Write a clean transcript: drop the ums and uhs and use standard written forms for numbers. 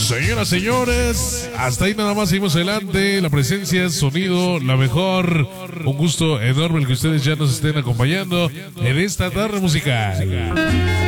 Señoras, señores, hasta ahí nada más seguimos adelante. La presencia, sonido, la mejor. Un gusto enorme el que ustedes ya nos estén acompañando en esta tarde musical.